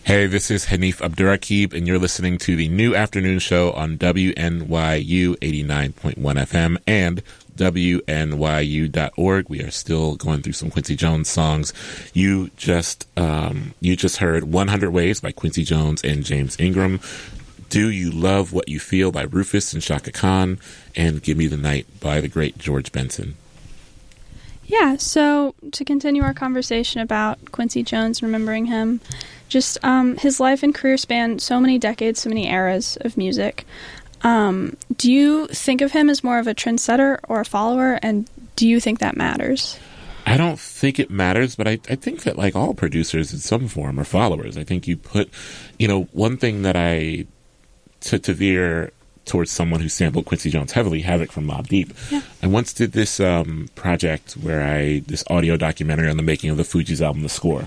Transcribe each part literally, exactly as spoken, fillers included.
Hey, this is Hanif Abdurraqib, and you're listening to the New Afternoon Show on W N Y U eighty-nine point one F M and W N Y U dot org. We are still going through some Quincy Jones songs. You just um, you just heard one hundred Ways by Quincy Jones and James Ingram. Do You Love What You Feel by Rufus and Chaka Khan, and Give Me the Night by the great George Benson. Yeah, so to continue our conversation about Quincy Jones, remembering him, just um, his life and career span so many decades, so many eras of music. Um, do you think of him as more of a trendsetter or a follower, and do you think that matters? I don't think it matters, but I, I think that like all producers in some form are followers. I think you put, you know, one thing that I, to, to veer towards someone who sampled Quincy Jones heavily, Havoc from Mobb Deep. Yeah. I once did this um, project where I, this audio documentary on the making of the Fugees album, The Score.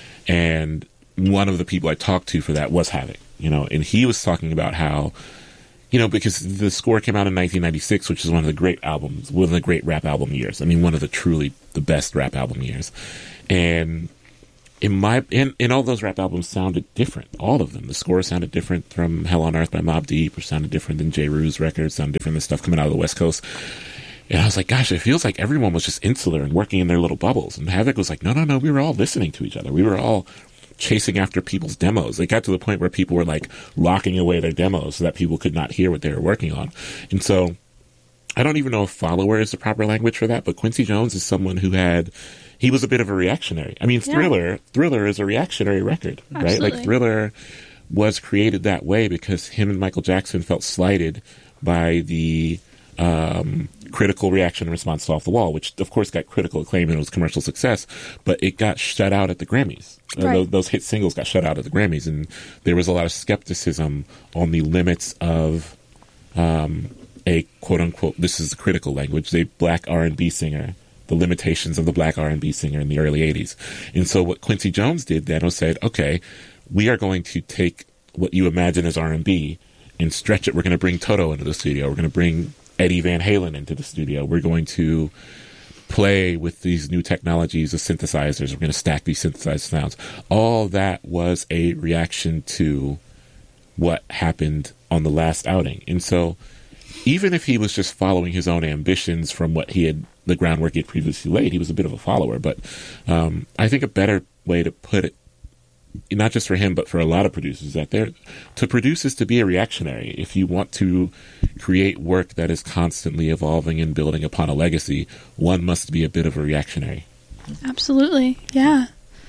And one of the people I talked to for that was Havoc, you know, and he was talking about how, you know, because The Score came out in nineteen ninety-six, which is one of the great albums, one of the great rap album years. I mean, one of the truly the best rap album years. And in my, in, in all those rap albums sounded different. All of them. The Score sounded different from Hell on Earth by Mobb Deep, or sounded different than J. Rue's records, sounded different than stuff coming out of the West Coast. And I was like, gosh, it feels like everyone was just insular and working in their little bubbles. And Havoc was like, no, no, no, we were all listening to each other. We were all chasing after people's demos. It got to the point where people were like locking away their demos so that people could not hear what they were working on. And so I don't even know if follower is the proper language for that, but Quincy Jones is someone who had, he was a bit of a reactionary. I mean, Thriller, yeah. Thriller is a reactionary record, Absolutely. right? Like Thriller was created that way because him and Michael Jackson felt slighted by the um, critical reaction and response to Off the Wall, which of course got critical acclaim and it was commercial success, but it got shut out at the Grammys. Right. Uh, those, those hit singles got shut out at the Grammys, and there was a lot of skepticism on the limits of um, a quote-unquote, this is the critical language, a black R and B singer, the limitations of the black R and B singer in the early eighties. And so what Quincy Jones did then was said, okay, we are going to take what you imagine as R and B and stretch it. We're going to bring Toto into the studio. We're going to bring Eddie Van Halen into the studio. We're going to play with these new technologies of synthesizers. We're going to stack these synthesized sounds. All that was a reaction to what happened on the last outing. And so even if he was just following his own ambitions from what he had, the groundwork he had previously laid, he was a bit of a follower. But um, I think a better way to put it, not just for him, but for a lot of producers, that they're, to produce is to be a reactionary. If you want to create work that is constantly evolving and building upon a legacy, one must be a bit of a reactionary. Absolutely, yeah.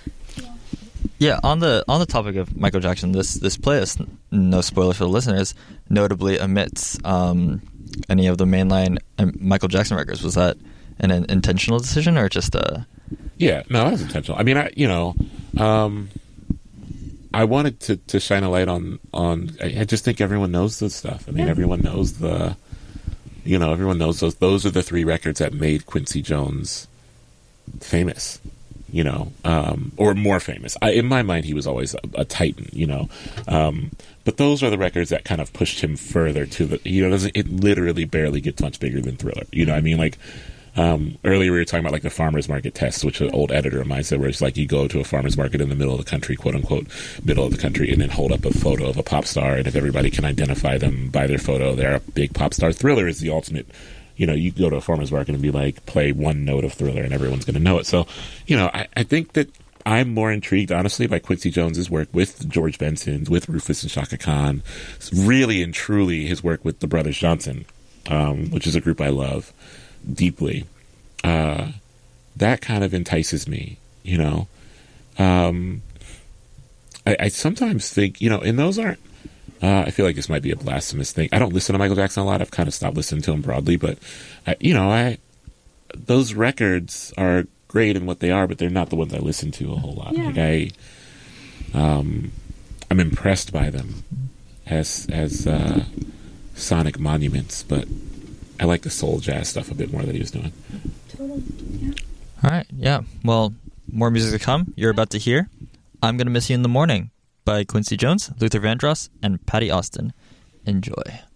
Yeah, on the on the topic of Michael Jackson, this this playlist, no spoilers for the listeners, notably omits um, any of the mainline Michael Jackson records. Was that an, an intentional decision or just a? Yeah, no, that was intentional. I mean, I you know, um, I wanted to, to shine a light on on. I just think everyone knows this stuff. I mean, yeah. everyone knows the, you know, everyone knows those. Those are the three records that made Quincy Jones famous. You know, um, or more famous. I, in my mind, he was always a, a titan, you know. Um, but those are the records that kind of pushed him further to the, you know, doesn't, it literally barely gets much bigger than Thriller. You know, I mean, like, um, earlier we were talking about, like, the farmer's market test, which an old editor of mine said, where it's like you go to a farmer's market in the middle of the country, quote unquote, middle of the country, and then hold up a photo of a pop star, and if everybody can identify them by their photo, they're a big pop star. Thriller is the ultimate. You know, you go to a farmer's market and be like, play one note of Thriller and everyone's going to know it. So, you know, I, I think that I'm more intrigued, honestly, by Quincy Jones's work with George Benson, with Rufus and Chaka Khan. It's really and truly his work with the Brothers Johnson, um, which is a group I love deeply. Uh, that kind of entices me, you know. Um, I, I sometimes think, you know, and those aren't, Uh, I feel like this might be a blasphemous thing. I don't listen to Michael Jackson a lot. I've kind of stopped listening to him broadly, but I, you know, I those records are great in what they are, but they're not the ones I listen to a whole lot. Yeah. Like I, um, I'm impressed by them as as uh, sonic monuments, but I like the soul jazz stuff a bit more that he was doing. Totally. Yeah. All right. Yeah. Well, more music to come. You're about to hear "I'm Gonna Miss You in the Morning" by Quincy Jones, Luther Vandross, and Patty Austin. Enjoy.